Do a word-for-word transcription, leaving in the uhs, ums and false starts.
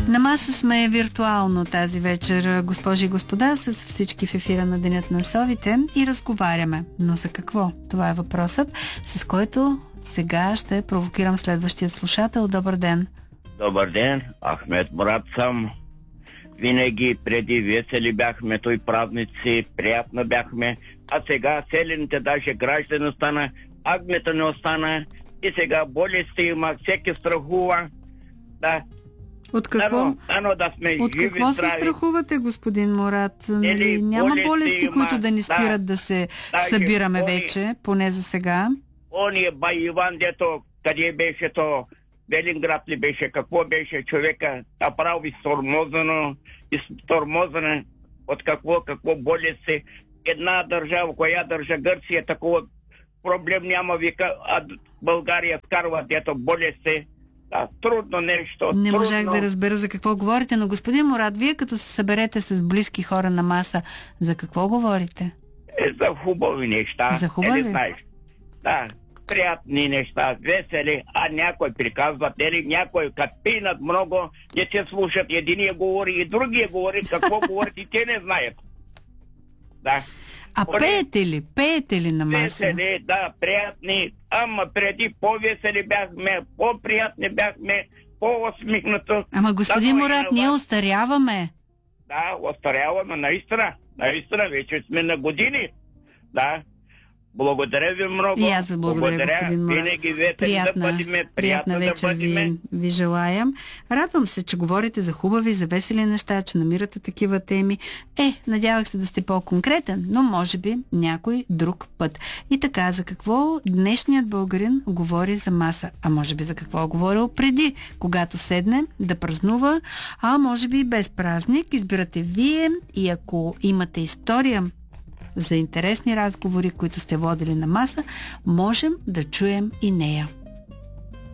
На маса сме виртуално тази вечер, госпожи и господа, с всички в ефира на Денят на совите и разговаряме. Но за какво? Това е въпросът, с който сега ще провокирам следващия слушател. Добър ден! Добър ден, Ахмед Мурат съм. Винаги преди весели бяхме, той празници, приятно бяхме, а сега селените даже граждани остана, агнета не остана и сега болести има, всеки страхува. Да. От какво? Дано, дано да сме От живи, какво здрави. се страхувате, господин Мурат? Или Няма болести болести, има, които да ни спират да. да се Даже събираме они- вече, поне за сега. Ония бай Иван, дето, къде беше то, Велинград ли беше, какво беше човека, направо изтормозено, изтормозено от какво, какво болести. Една държава, коя държа Гърция, такова проблем няма, вика, а България вкарва дето болести. Да, трудно нещо, Не трудно. можах да разбера за какво говорите, но господин Мурат, вие като се съберете с близки хора на маса, за какво говорите? Е, за хубави неща. За хубави? Е, не знаеш. Да, приятни неща, весели, а някой приказват, или някой като пинат много, не се слушат, единия говори и другия говори, какво говорят и те не знаят. Да. А Оле, пеете ли? Пеете ли на маса? весели, да, приятни, ама преди по-весели бяхме, по-приятни бяхме, по-усмихнато. Ама господин Дано и Мурат, на ние вас. остаряваме. Да, остаряваме наистина, наистина, вече сме на години. Да. Благодаря ви много. И аз ви благодаря, господин Мурат. Винаги весели Приятна, да бъдеме, приятна приятно вечер да бъдеме. ви, ви желаям. Радвам се, че говорите за хубави, за весели неща, че намирате такива теми. Е, надявах се да сте по-конкретен, но може би някой друг път. И така, за какво днешният българин говори за маса? А може би за какво е говорил преди, когато седне да празнува, а може би без празник. Избирате вие и ако имате история за интересни разговори, които сте водили на маса, можем да чуем и нея.